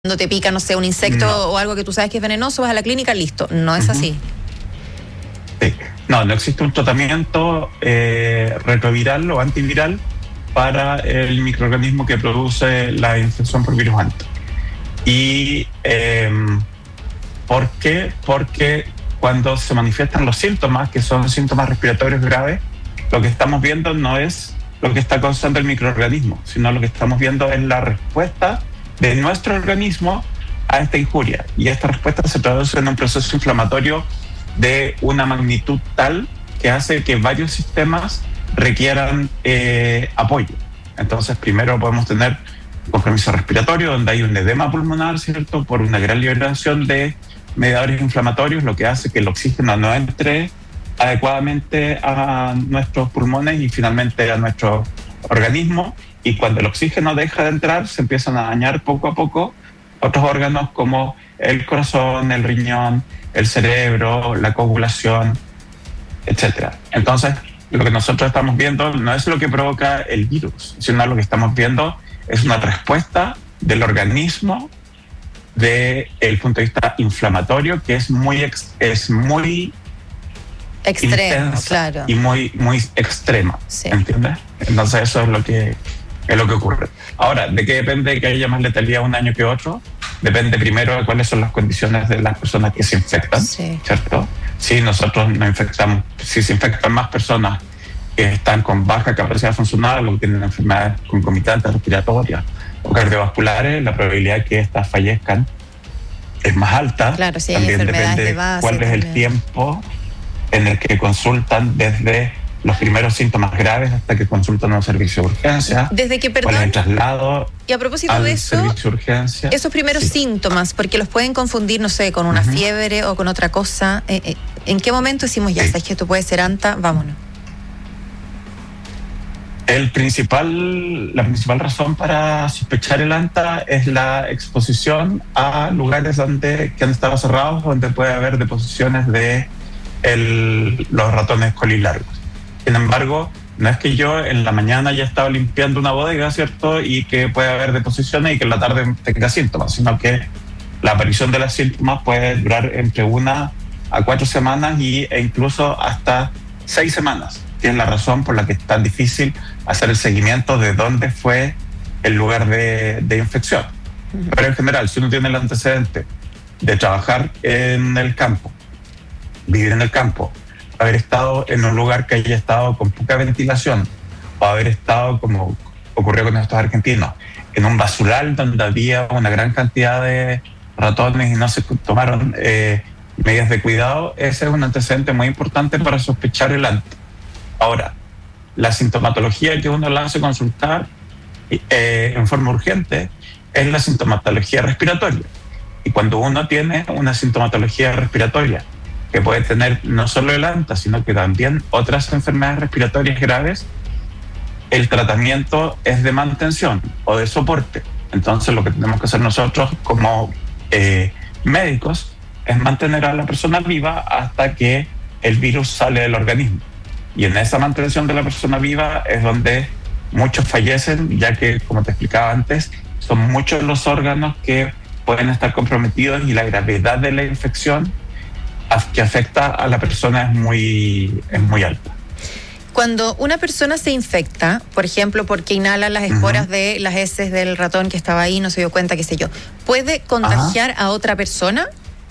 Cuando te pica, no sé, un insecto o algo que tú sabes que es venenoso, vas a la clínica, listo. No es así. Sí. No existe un tratamiento retroviral o antiviral para el microorganismo que produce la infección por virus anto. ¿Y por qué? Porque cuando se manifiestan los síntomas, que son síntomas respiratorios graves, lo que estamos viendo no es lo que está causando el microorganismo, sino lo que estamos viendo es la respuesta de nuestro organismo a esta injuria. Y esta respuesta se traduce en un proceso inflamatorio de una magnitud tal que hace que varios sistemas requieran apoyo. Entonces, primero podemos tener un compromiso respiratorio, donde hay un edema pulmonar, ¿cierto?, por una gran liberación de mediadores inflamatorios, lo que hace que el oxígeno no entre adecuadamente a nuestros pulmones y finalmente a nuestro organismo. Y cuando el oxígeno deja de entrar, se empiezan a dañar poco a poco otros órganos como el corazón, el riñón, el cerebro, la coagulación, etc. Entonces, lo que nosotros estamos viendo no es lo que provoca el virus, sino lo que estamos viendo es una respuesta del organismo desde el punto de vista inflamatorio, que es muy extremo, intensa, claro, y muy extrema, sí. ¿Entiendes? Entonces eso es lo que ocurre. Ahora, ¿de qué depende que haya más letalidad un año que otro? Depende primero de cuáles son las condiciones de las personas que se infectan, sí. ¿Cierto? Si nosotros nos infectamos, si se infectan más personas que están con baja capacidad funcional o que tienen enfermedades concomitantes respiratorias o cardiovasculares, la probabilidad de que estas fallezcan es más alta. Claro, sí, también hay enfermedades depende de base cuál es también. el tiempo en el que consultan desde los primeros síntomas graves hasta que consultan a un servicio de urgencia. Desde que, cuál es el traslado y a propósito al de eso, servicio de urgencia. esos primeros síntomas, porque los pueden confundir, no sé, con una fiebre o con otra cosa. ¿En qué momento decimos, ya sabes que esto puede ser anta, vámonos? La principal razón para sospechar el anta es la exposición a lugares que han estado cerrados, donde puede haber deposiciones de los ratones colilargos. Sin embargo, no es que yo en la mañana haya estado limpiando una bodega, ¿cierto?, y que puede haber deposiciones y que en la tarde tenga síntomas, sino que la aparición de los síntomas puede durar entre 1 a 4 semanas e incluso hasta 6 semanas, que es la razón por la que es tan difícil hacer el seguimiento de dónde fue el lugar de infección. Pero en general, si uno tiene el antecedente de trabajar en el campo, vivir en el campo, haber estado en un lugar que haya estado con poca ventilación, o haber estado, como ocurrió con estos argentinos, en un basural donde había una gran cantidad de ratones y no se tomaron medidas de cuidado, ese es un antecedente muy importante para sospechar el anta. Ahora, la sintomatología que uno la hace consultar en forma urgente es la sintomatología respiratoria. Y cuando uno tiene una sintomatología respiratoria que puede tener no solo el anta, sino que también otras enfermedades respiratorias graves, el tratamiento es de mantención o de soporte. Entonces lo que tenemos que hacer nosotros como médicos es mantener a la persona viva hasta que el virus sale del organismo. Y en esa mantención de la persona viva es donde muchos fallecen, ya que, como te explicaba antes, son muchos los órganos que pueden estar comprometidos y la gravedad de la infección que afecta a la persona es muy alta. Cuando una persona se infecta, por ejemplo, porque inhala las esporas de las heces del ratón que estaba ahí, no se dio cuenta, qué sé yo, ¿puede contagiar a otra persona?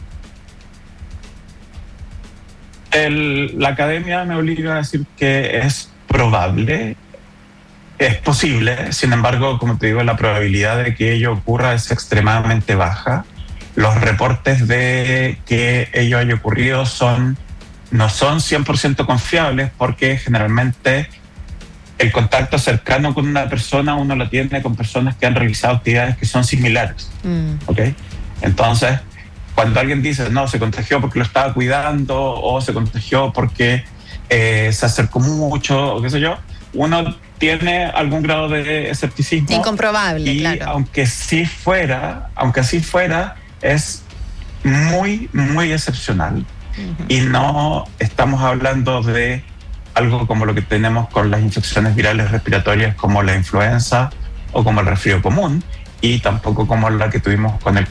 La academia me obliga a decir que es probable, es posible, sin embargo, como te digo, la probabilidad de que ello ocurra es extremadamente baja. Los reportes de que ello haya ocurrido no son 100% confiables, porque generalmente el contacto cercano con una persona uno lo tiene con personas que han realizado actividades que son similares. ¿Okay? Entonces, cuando alguien dice, no, se contagió porque lo estaba cuidando o se contagió porque se acercó mucho o qué sé yo, uno tiene algún grado de escepticismo. Incomprobable, y claro. aunque así fuera, es muy excepcional. Y no estamos hablando de algo como lo que tenemos con las infecciones virales respiratorias como la influenza o como el resfrío común, y tampoco como la que tuvimos con el